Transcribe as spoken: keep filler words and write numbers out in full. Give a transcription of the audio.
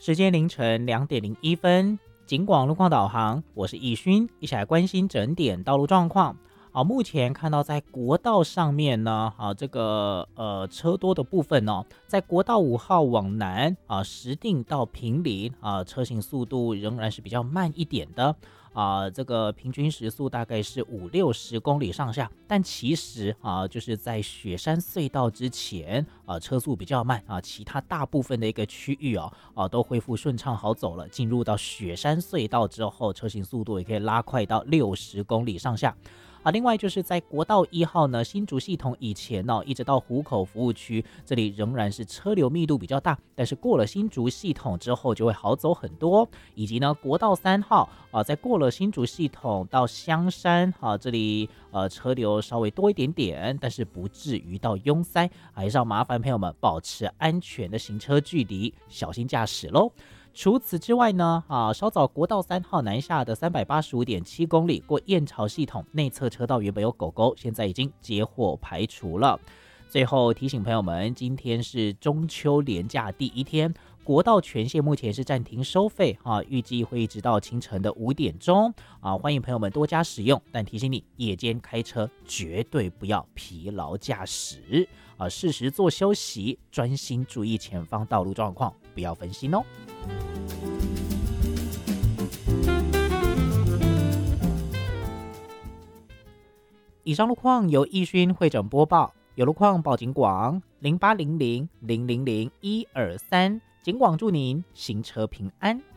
时间凌晨两点零一分，警广路况导航，我是易勋，一起来关心整点道路状况。啊，目前看到在国道上面呢，啊，这个呃车多的部分哦，在国道五号往南啊，石碇到坪林啊，车行速度仍然是比较慢一点的。啊，这个平均时速大概是五六十公里上下，但其实啊，就是在雪山隧道之前啊，车速比较慢啊，其他大部分的一个区域哦，啊，都恢复顺畅好走了。进入到雪山隧道之后，车行速度也可以拉快到六十公里上下。啊，另外就是在国道一号呢，新竹系统以前哦，一直到湖口服务区，这里仍然是车流密度比较大，但是过了新竹系统之后就会好走很多。以及呢，国道三号啊，在过了新竹系统到香山啊，这里呃车流稍微多一点点，但是不至于到拥塞，还是要麻烦朋友们保持安全的行车距离，小心驾驶喽。除此之外呢，啊，稍早国道三号南下的三百八十五点七公里过燕巢系统内侧车道原本有狗狗，现在已经接获排除了。最后提醒朋友们，今天是中秋连假第一天，国道全线目前是暂停收费啊，预计会一直到清晨的五点钟啊，欢迎朋友们多加使用，但提醒你，夜间开车绝对不要疲劳驾驶啊，适时做休息，专心注意前方道路状况，不要分心哦。以上路况由易勋会诊播报，有路况报警广零八零零零零零一二三，警广祝您行车平安。